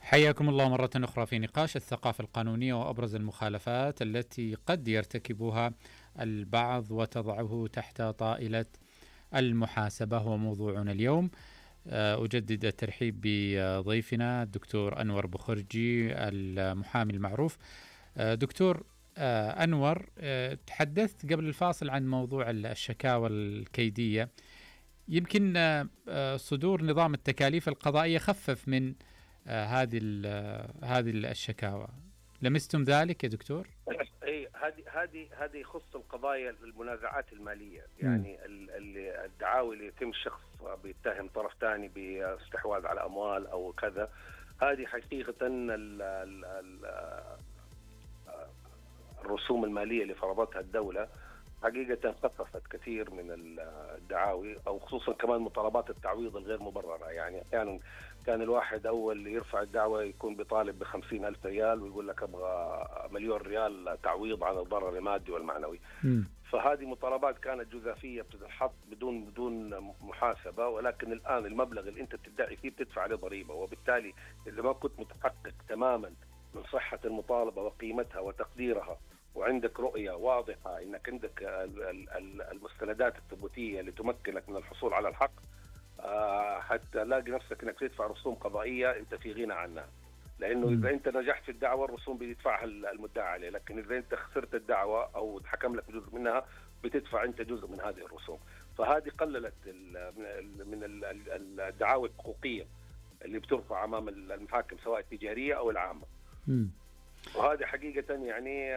حياكم الله مرة أخرى في نقاش الثقافة القانونية وأبرز المخالفات التي قد يرتكبها البعض وتضعه تحت طائلة المحاسبة، هو موضوعنا اليوم. أجدد الترحيب بضيفنا الدكتور أنور بخرجي المحامي المعروف. دكتور أنور، تحدثت قبل الفاصل عن موضوع الشكاوى الكيدية. يمكن صدور نظام التكاليف القضائية خفف من هذه الشكاوى. لمستم ذلك يا دكتور؟ اي هذه يخص القضايا المنازعات الماليه، يعني الدعاوي اللي يتم شخص بيتهم طرف ثاني باستحواذ على اموال او كذا. هذه حقيقه الرسوم الماليه اللي فرضتها الدوله حقيقة خففت كثير من الدعاوي، أو خصوصا كمان مطالبات التعويض الغير مبررة. يعني أحيانا كان الواحد أول يرفع الدعوة يكون بيطالب ب50,000 ريال ويقول لك أبغى 1,000,000 ريال تعويض عن الضرر المادي والمعنوي. فهذه مطالبات كانت جزافية بتتحط بدون محاسبة، ولكن الآن المبلغ اللي أنت بتدعي فيه بتدفع عليه ضريبة، وبالتالي إذا ما كنت متحقق تماما من صحة المطالبة وقيمتها وتقديرها، وعندك رؤية واضحة انك عندك المستندات الثبوتية اللي تمكنك من الحصول على الحق، حتلاقي نفسك انك تدفع رسوم قضائية انت في غنى عنها. لانه اذا انت نجحت في الدعوة الرسوم بيدفعها المدعى عليه، لكن اذا انت خسرت الدعوة او اتحكم لك جزء منها بتدفع انت جزء من هذه الرسوم. فهذه قللت من الدعاوى الحقوقية اللي بترفع امام المحاكم سواء التجارية او العامة. وهذا حقيقة يعني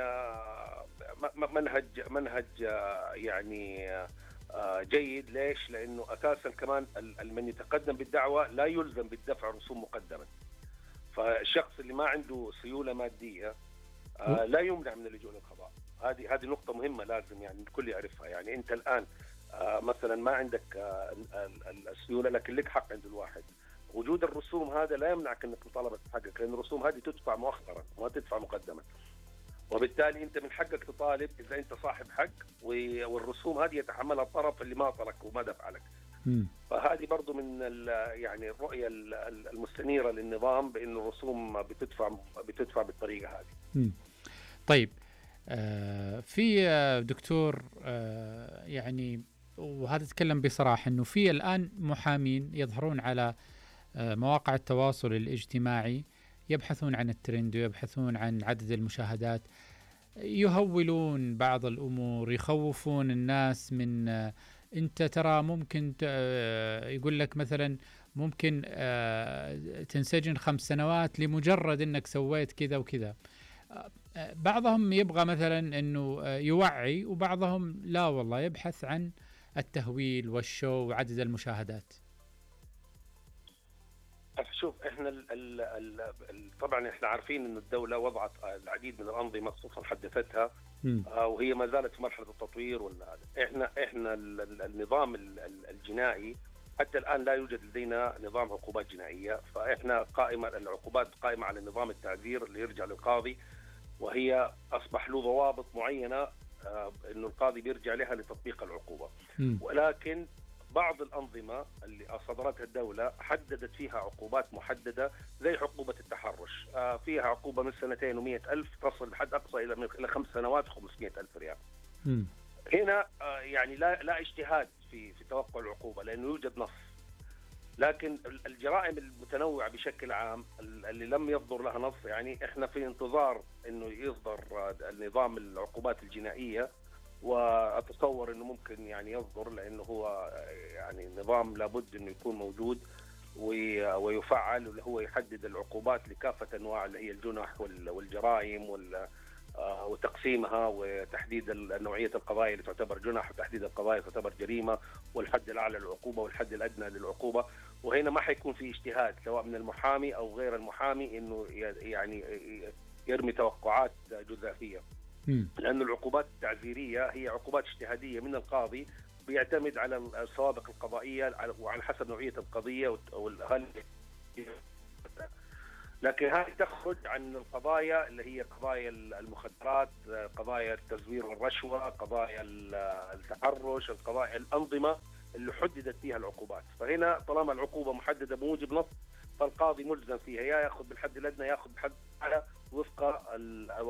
منهج يعني جيد. ليش؟ لأنه أساسا كمان من يتقدم بالدعوة لا يلزم بالدفع رسوم مقدما. فالشخص اللي ما عنده سيولة مادية لا يمنع من اللجوء للقضاء. هذه نقطة مهمة لازم يعني الكل يعرفها. يعني أنت الآن مثلا ما عندك السيولة لكن لك حق عند الواحد، وجود الرسوم هذا لا يمنعك انك مطالبة حقك، لان الرسوم هذه تدفع مؤخرا وما تدفع مقدما، وبالتالي انت من حقك تطالب اذا انت صاحب حق، والرسوم هذه يتحملها الطرف اللي ما طلق وما دفع لك. فهذه برضو من يعني الرؤية المستنيرة للنظام بأن الرسوم بتدفع بالطريقة هذه. طيب، في دكتور يعني، وهذا تكلم بصراحة أنه في الآن محامين يظهرون على مواقع التواصل الاجتماعي يبحثون عن الترند ويبحثون عن عدد المشاهدات، يهولون بعض الأمور، يخوفون الناس من أنت ترى ممكن يقول لك مثلا ممكن تنسجن 5 سنوات لمجرد أنك سويت كذا وكذا. بعضهم يبغى مثلا أنه يوعي، وبعضهم لا والله يبحث عن التهويل والشو وعدد المشاهدات. شوف، احنا طبعا احنا عارفين ان الدولة وضعت العديد من الأنظمة خصوصا حدثتها، وهي ما زالت في مرحلة التطوير. احنا النظام الجنائي حتى الآن لا يوجد لدينا نظام عقوبات جنائية، فاحنا العقوبات قائمة على نظام التعزير اللي يرجع للقاضي، وهي أصبح له ضوابط معينة إنه القاضي بيرجع لها لتطبيق العقوبة. ولكن بعض الأنظمة اللي أصدرتها الدولة حددت فيها عقوبات محددة، زي عقوبة التحرش، فيها عقوبة من 200 و100,000 تصل بحد أقصى إلى 5 سنوات و500,000 ريال. هنا يعني لا اجتهاد في توقع العقوبة لأنه يوجد نص، لكن الجرائم المتنوعة بشكل عام اللي لم يصدر لها نص، يعني احنا في انتظار انه يصدر النظام العقوبات الجنائية، واتصور انه ممكن يعني يصدر، لانه هو يعني نظام لابد انه يكون موجود ويفعل، واللي هو يحدد العقوبات لكافة انواع اللي هي الجنح والجرائم وتقسيمها، وتحديد نوعية القضايا اللي تعتبر جنح، وتحديد القضايا اللي تعتبر جريمة، والحد الأعلى للعقوبة والحد الأدنى للعقوبة. وهنا ما حيكون في اجتهاد سواء من المحامي أو غير المحامي إنه يعني يرمي توقعات جزافية، لأن العقوبات التعزيرية هي عقوبات اجتهادية من القاضي، بيعتمد على السوابق القضائية وعلى حسب نوعية القضية لكن هذه تخرج عن القضايا اللي هي قضايا المخدرات، قضايا التزوير والرشوة، قضايا التحرش، القضايا الأنظمة اللي حددت فيها العقوبات. فهنا طالما العقوبة محددة بموجب نص، فالقاضي القاضي ملزم فيها، يا ياخذ بالحد الادنى ياخذ بالحد الاعلى وفق